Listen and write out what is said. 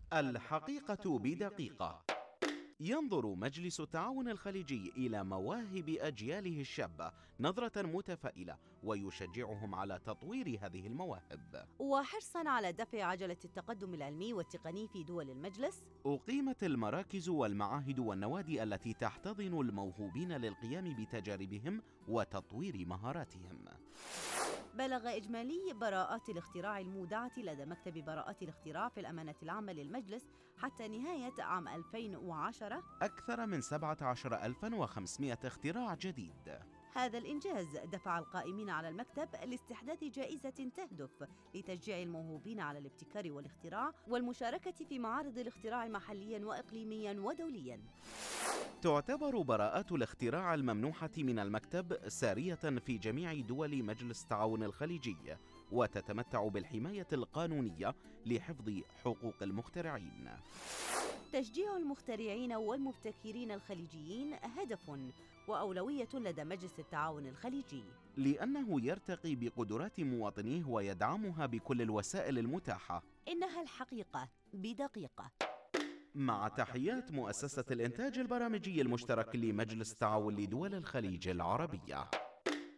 الحقيقة بدقيقة. ينظر مجلس التعاون الخليجي إلى مواهب أجياله الشابة نظرة متفائلة، ويشجعهم على تطوير هذه المواهب. وحرصاً على دفع عجلة التقدم العلمي والتقني في دول المجلس، أقيمت المراكز والمعاهد والنوادي التي تحتضن الموهوبين للقيام بتجاربهم وتطوير مهاراتهم. بلغ إجمالي براءات الاختراع المودعة لدى مكتب براءات الاختراع في الأمانة العامة للمجلس حتى نهاية عام 2010 أكثر من 17,500 اختراع جديد. هذا الإنجاز دفع القائمين على المكتب لاستحداث جائزة تهدف لتشجيع الموهوبين على الابتكار والاختراع والمشاركة في معارض الاختراع محلياً وإقليمياً ودولياً. تعتبر براءات الاختراع الممنوحة من المكتب سارية في جميع دول مجلس التعاون الخليجي، وتتمتع بالحماية القانونية لحفظ حقوق المخترعين. تشجيع المخترعين والمبتكرين الخليجيين هدف وأولوية لدى مجلس التعاون الخليجي، لأنه يرتقي بقدرات مواطنيه ويدعمها بكل الوسائل المتاحة. إنها الحقيقة بدقيقة. مع تحيات مؤسسة الإنتاج البرامجي المشترك لمجلس التعاون لدول الخليج العربية.